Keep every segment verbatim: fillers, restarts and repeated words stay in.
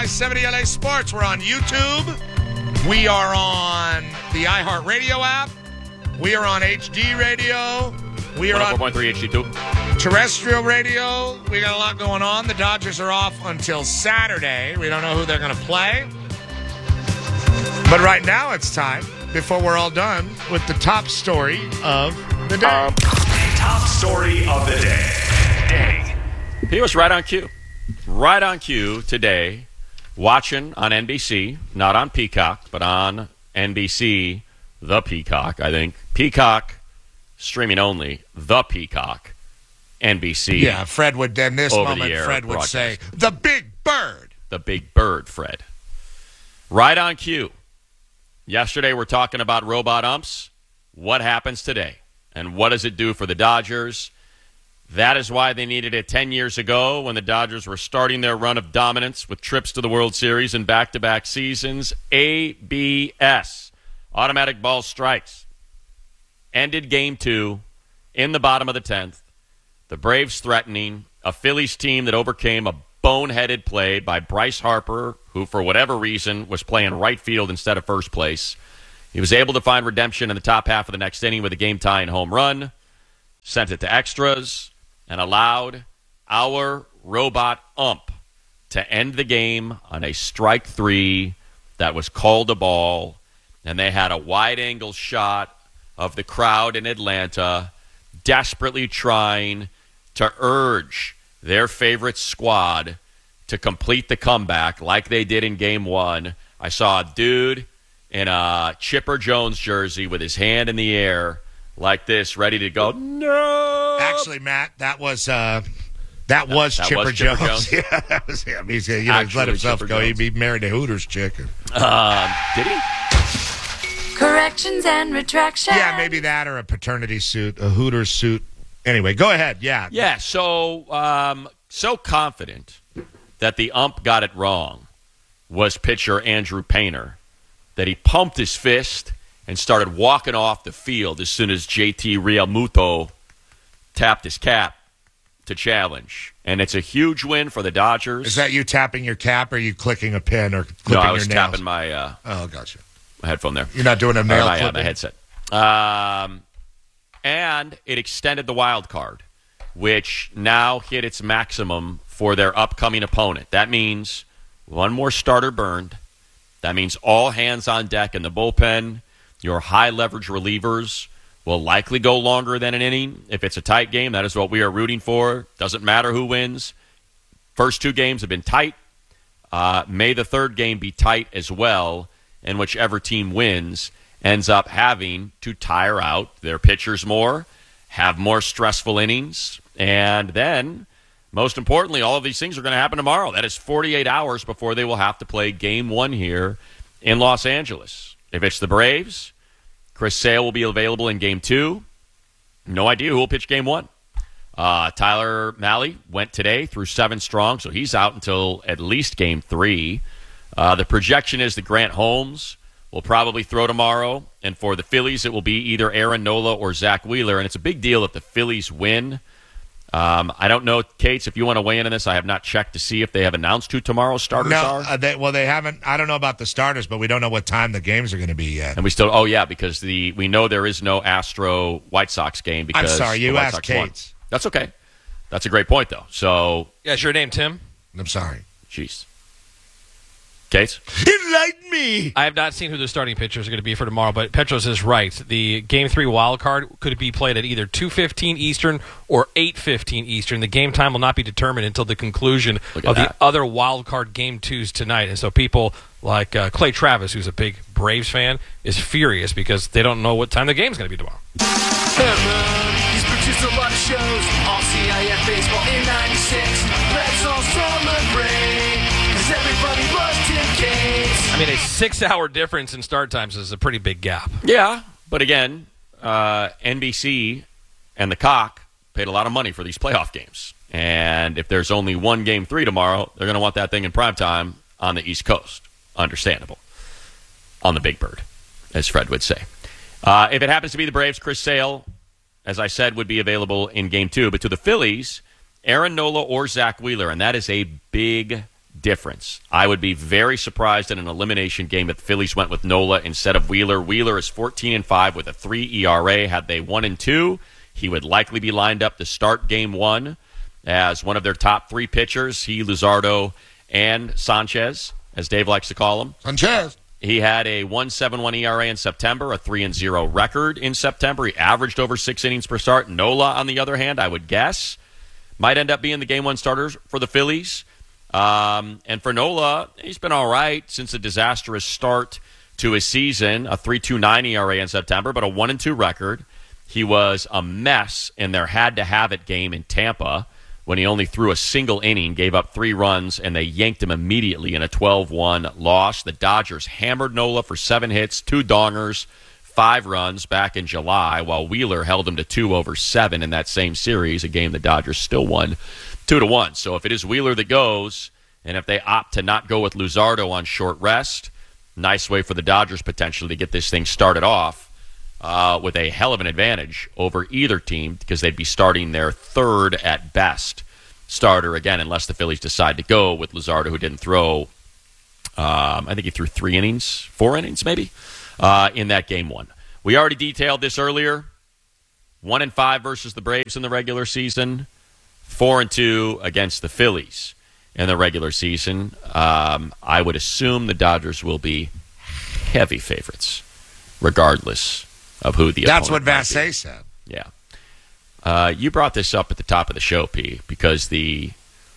I seventy L A Sports. We're on YouTube. We are on the iHeartRadio app. We are on H D radio. We are on one oh four point three H D two. terrestrial radio. We got a lot going on. The Dodgers are off until Saturday. We don't know who they're going to play. But right now it's time, before we're all done, with the top story of the day. Um, top story of the day. day. He was right on cue. Right on cue today, watching on N B C, not on Peacock, but on N B C, the Peacock, I think. Peacock, streaming only, the Peacock, N B C. Yeah, Fred would, in this Over moment, the air Fred would broadcast. say, the big bird. The big bird, Fred. Right on cue. Yesterday, we're talking about robot umps. What happens today? And what does it do for the Dodgers? That is why they needed it ten years ago when the Dodgers were starting their run of dominance with trips to the World Series and back-to-back seasons. A B S, automatic ball strikes. Ended game two in the bottom of the tenth. The Braves threatening a Phillies team that overcame a boneheaded play by Bryce Harper, who for whatever reason was playing right field instead of first place. He was able to find redemption in the top half of the next inning with a game-tying home run, sent it to extras, and allowed our robot ump to end the game on a strike three that was called a ball, and they had a wide-angle shot of the crowd in Atlanta desperately trying to urge their favorite squad to complete the comeback like they did in game one. I saw a dude in a Chipper Jones jersey with his hand in the air like this, ready to go, no! Actually, Matt, that was uh, that was that Chipper was Chipper Jones. Jones? Yeah, that was him. He's, you know, he's let Actually, himself Chipper go. Jones. He'd be married to Hooters chick. Uh, did he? Corrections and retractions. Yeah, maybe that or a paternity suit, a Hooters suit. Anyway, go ahead. Yeah. Yeah, so um, so confident that the ump got it wrong was pitcher Andrew Painter, that he pumped his fist and started walking off the field as soon as J T Realmuto tapped his cap to challenge. And it's a huge win for the Dodgers. Is that you tapping your cap or are you clicking a pen or clipping no, I your was nails? tapping my, uh, Oh, gotcha. my headphone there. You're not doing a nail Or my, uh, clipping? my headset. Um, and it extended the wild card, which now hit its maximum for their upcoming opponent. That means one more starter burned. That means all hands on deck in the bullpen. Your high-leverage relievers will likely go longer than an inning. If it's a tight game, that is what we are rooting for. Doesn't matter who wins. First two games have been tight. Uh, may the third game be tight as well, and whichever team wins ends up having to tire out their pitchers more, have more stressful innings, and then, most importantly, all of these things are going to happen tomorrow. That is forty-eight hours before they will have to play game one here in Los Angeles. If it's the Braves, Chris Sale will be available in game two. No idea who will pitch game one. Uh, Tyler Malley went today through seven strong, so he's out until at least game three. Uh, the projection is that Grant Holmes will probably throw tomorrow, and for the Phillies, it will be either Aaron Nola or Zach Wheeler, and it's a big deal if the Phillies win. Um, I don't know, Cates, if you want to weigh in on this. I have not checked to see if they have announced who tomorrow's starters No, are. uh, they, well, they haven't. I don't know about the starters, but we don't know what time the games are going to be yet. And we still, oh yeah, because the we know there is no Astro White Sox game because I'm sorry, you the White asked Sox won. Cates. That's okay. That's a great point, though. So, Yeah, is your name Tim? I'm sorry. jeez, Cates. Enlighten me. I have not seen who the starting pitchers are going to be for tomorrow, but Petros is right. The Game three wild card could be played at either two fifteen Eastern or eight fifteen Eastern. The game time will not be determined until the conclusion Look at of that. the other wild card Game twos tonight. And so people like uh, Clay Travis, who's a big Braves fan, is furious because they don't know what time the game's going to be tomorrow. Hey man, he's produced a lot of shows. All C I F baseball in ninety-six. Let's all celebrate, 'cause everybody loves Tim Cates. I mean, a six-hour difference in start times is a pretty big gap. Yeah, but again, uh, N B C and the Cock paid a lot of money for these playoff games. And if there's only one game three tomorrow, they're going to want that thing in primetime on the East Coast. Understandable. On the Big Bird, as Fred would say. Uh, if it happens to be the Braves, Chris Sale, as I said, would be available in game two. But to the Phillies, Aaron Nola or Zach Wheeler, and that is a big difference. I would be very surprised in an elimination game if the Phillies went with Nola instead of Wheeler. Wheeler is fourteen and five with a three E R A. Had they one and two, he would likely be lined up to start game one as one of their top three pitchers. He, Luzardo, and Sanchez, as Dave likes to call him. Sanchez. He had a one point seven one E R A in September, a three and oh record in September. He averaged over six innings per start. Nola, on the other hand, I would guess, might end up being the game one starters for the Phillies. Um, and for Nola, he's been all right since a disastrous start to his season, a three point two nine E R A in September, but a one and two record. He was a mess in their had-to-have-it game in Tampa when he only threw a single inning, gave up three runs, and they yanked him immediately in a twelve one loss. The Dodgers hammered Nola for seven hits, two dongers, five runs back in July, while Wheeler held him to two over seven in that same series, a game the Dodgers still won two to one. So if it is Wheeler that goes, and if they opt to not go with Luzardo on short rest, nice way for the Dodgers potentially to get this thing started off uh, with a hell of an advantage over either team, because they'd be starting their third at best starter again, unless the Phillies decide to go with Luzardo, who didn't throw, um, I think he threw three innings, four innings maybe, uh, in that game one. We already detailed this earlier. One and five versus the Braves in the regular season, four and two against the Phillies in the regular season. Um, I would assume the Dodgers will be heavy favorites, regardless of who the That's what opponent might be. Vassay said. Yeah. Uh, you brought this up at the top of the show, P, because the,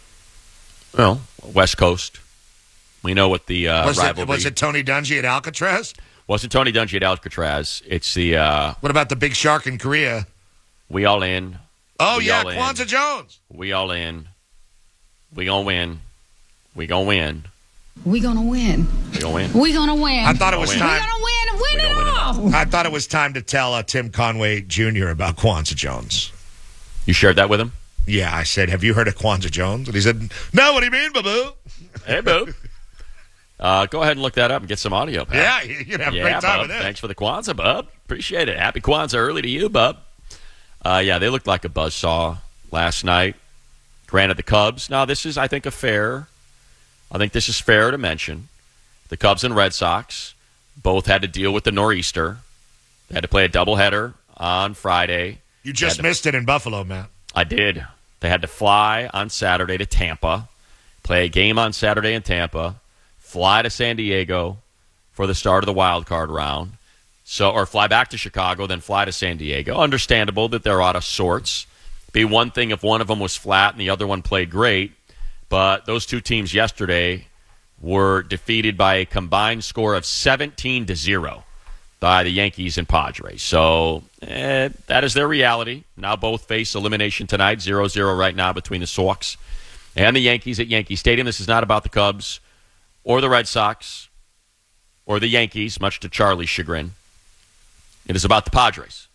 well, West Coast, we know what the uh, Was it, rivalry... was it Tony Dungy at Alcatraz? Wasn't Tony Dungy at Alcatraz. It's the... Uh, What about the big shark in Korea? we all in. Oh, We yeah, all in. Kwanzaa Jones. We all in. We gonna win. We gonna win. We gonna win. We gonna win. We gonna win. I thought it was win. we time. gonna win and win We it gonna win it all. I thought it was time to tell uh, Tim Conway Junior about Kwanzaa Jones. You shared that with him? Yeah, I said, have you heard of Kwanzaa Jones? And he said, no, what do you mean, boo-boo? Hey, boo. Uh, go ahead and look that up and get some audio, pal. Yeah, you'd have a Yeah, great time bub. with it. Thanks for the Kwanzaa, bub. Appreciate it. Happy Kwanzaa early to you, bub. Uh, yeah, they looked like a buzzsaw last night. Granted, the Cubs. Now, this is, I think, a fair. I think this is fair to mention. The Cubs and Red Sox both had to deal with the nor'easter. They had to play a doubleheader on Friday. You just Had to- missed it in Buffalo, Matt. I did. They had to fly on Saturday to Tampa, play a game on Saturday in Tampa, fly to San Diego for the start of the wild card round, so or fly back to Chicago, then fly to San Diego. Understandable that they're out of sorts. Be one thing if one of them was flat and the other one played great, but those two teams yesterday were defeated by a combined score of seventeen to zero by the Yankees and Padres. So eh, that is their reality. Now both face elimination tonight, zero zero right now between the Sox and the Yankees at Yankee Stadium. This is not about the Cubs or the Red Sox or the Yankees, much to Charlie's chagrin. It is about the Padres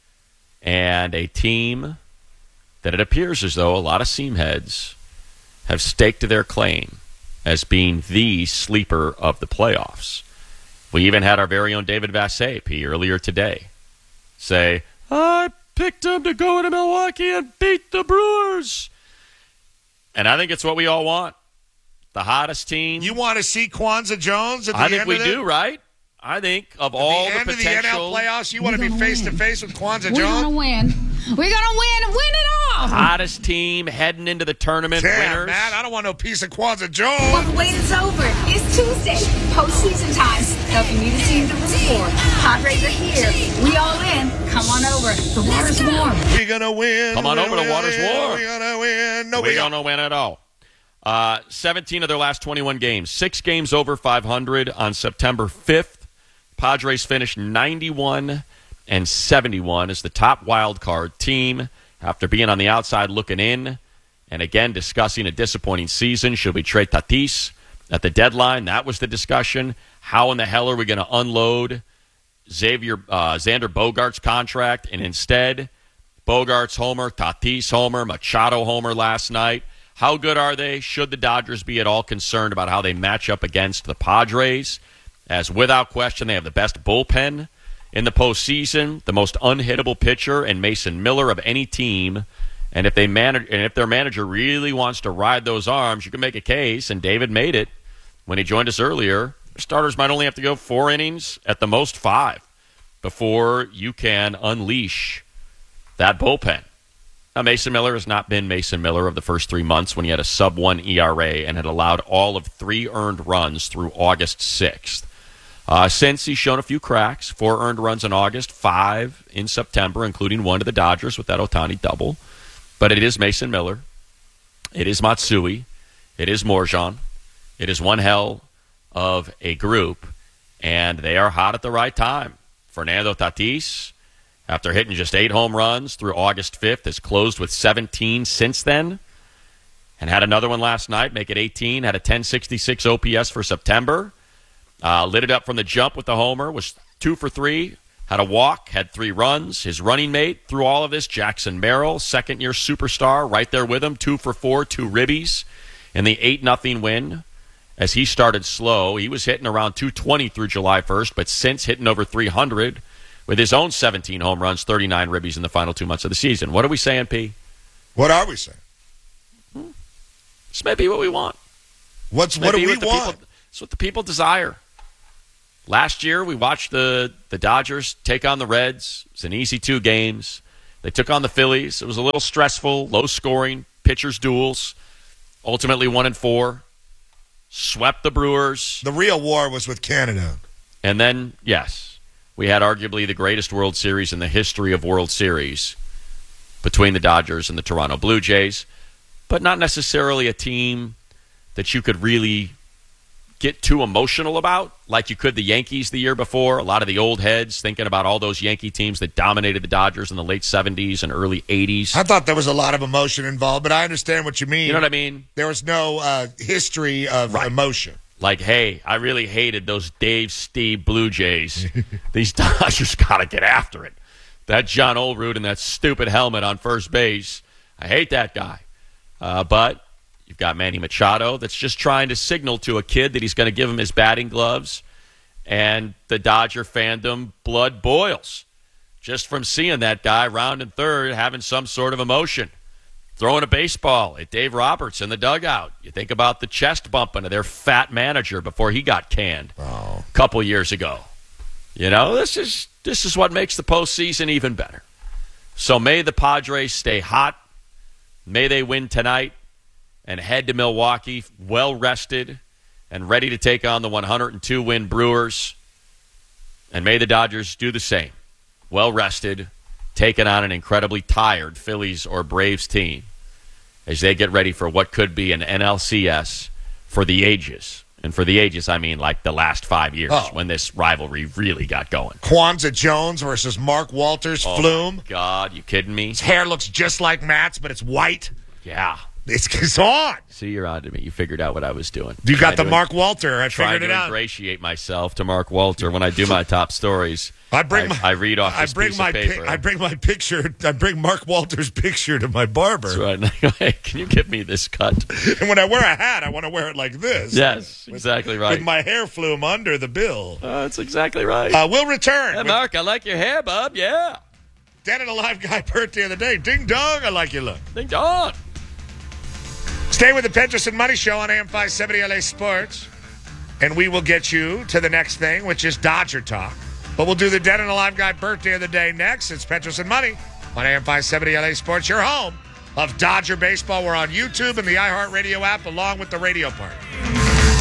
and a team that it appears as though a lot of seamheads have staked their claim as being the sleeper of the playoffs. We even had our very own David Vassay, P, earlier today, say, I picked them to go into Milwaukee and beat the Brewers. And I think it's what we all want. The hottest team. You want to see Kwanzaa Jones at the I end think we of do, it? right? I think of all the the end of the N L potential playoffs, you want to We're be gonna face to win. face with Kwanzaa We're gonna Jones? win. We're gonna win and win it all. hottest team heading into the tournament Damn, winners. man, I don't want no piece of Kwanzaa Jones. Well, the wait is over. It's Tuesday, postseason time. So if you need a team to root for, Padres are here. We all in. Come on over. The water's warm. We're gonna win. Come on We're over, gonna the water's win. warm. We're gonna win. No, we we don't know when at all. Uh, seventeen of their last twenty-one games. Six games over five hundred on September fifth. Padres finished ninety-one and seventy-one as the top wild card team after being on the outside looking in and again discussing a disappointing season. Should we trade Tatis at the deadline? That was the discussion. How in the hell are we going to unload Xavier uh, Xander Bogaerts' contract? And instead, Bogaerts homer, Tatis homer, Machado homer last night. How good are they? Should the Dodgers be at all concerned about how they match up against the Padres? As without question, they have the best bullpen in the postseason, the most unhittable pitcher, and Mason Miller of any team, And if they manage, and if their manager really wants to ride those arms, you can make a case. And David made it when he joined us earlier. Starters might only have to go four innings, at the most five, before you can unleash that bullpen. Now, Mason Miller has not been Mason Miller of the first three months when he had a sub one E R A and had allowed all of three earned runs through August sixth. Uh, since he's shown a few cracks, four earned runs in August, five in September, including one to the Dodgers with that Ohtani double. But it is Mason Miller. It is Matsui. It is Morjan. It is one hell of a group, and they are hot at the right time. Fernando Tatis, after hitting just eight home runs through August fifth, has closed with seventeen since then, and had another one last night, make it eighteen, had a ten sixty-six O P S for September, uh, lit it up from the jump with the homer, was two for three, had a walk, had three runs. His running mate through all of this, Jackson Merrill, second-year superstar, right there with him, two for four, two ribbies in the eight nothing win. As he started slow, he was hitting around two twenty through July first, but since hitting over three hundred with his own seventeen home runs, thirty-nine ribbies in the final two months of the season. What are we saying, P? What are we saying? Hmm. This may be what we want. What's what do we what want? People, it's what the people desire. Last year, we watched the, the Dodgers take on the Reds. It's an easy two games. They took on the Phillies. It was a little stressful, low scoring, pitchers duels. Ultimately, one and four. Swept the Brewers. The real war was with Canada. And then, yes, we had arguably the greatest World Series in the history of World Series between the Dodgers and the Toronto Blue Jays, but not necessarily a team that you could really get too emotional about like you could the Yankees the year before. A lot of the old heads thinking about all those Yankee teams that dominated the Dodgers in the late seventies and early eighties. I thought there was a lot of emotion involved, but I understand what you mean. You know what I mean? There was no uh, history of right. emotion. Like, hey, I really hated those Dave Steve Blue Jays. These Dodgers got to get after it. That John Olerud and that stupid helmet on first base. I hate that guy. Uh, but you've got Manny Machado that's just trying to signal to a kid that he's going to give him his batting gloves. And the Dodger fandom blood boils just from seeing that guy rounding third having some sort of emotion. Throwing a baseball at Dave Roberts in the dugout. You think about the chest bumping of their fat manager before he got canned oh. a couple years ago. You know, this is this is what makes the postseason even better. So may the Padres stay hot. May they win tonight and head to Milwaukee well rested and ready to take on the one oh two win Brewers. And may the Dodgers do the same. Well rested, taking on an incredibly tired Phillies or Braves team as they get ready for what could be an N L C S for the ages. And for the ages, I mean like the last five years oh. when this rivalry really got going. Kwanzaa Jones versus Mark Walters oh Flume. My God, you kidding me? His hair looks just like Matt's, but it's white. Yeah. It's, it's on. See, you're on to me. You figured out what I was doing. You got Trying the Mark Walter. I trying figured it to out. ingratiate myself to Mark Walter when I do my top stories. I bring I, my, I read off I this bring piece my of paper. I bring my picture. I bring Mark Walter's picture to my barber. That's right. Hey, can you give me this cut? And when I wear a hat, I want to wear it like this. Yes, with, exactly right. With my hair flume under the bill. Uh, that's exactly right. Uh, we'll return. Hey, Mark, I like your hair, bub. Yeah. Dead and Alive Guy birthday of the day. Ding dong, I like your look. Ding dong. Stay with the Penderson Money Show on A M five seventy L A Sports. And we will get you to the next thing, which is Dodger Talk. But we'll do the Dead and Alive Guy birthday of the day next. It's Penderson Money on A M five seventy L A Sports, your home of Dodger baseball. We're on YouTube and the iHeartRadio app along with the radio part.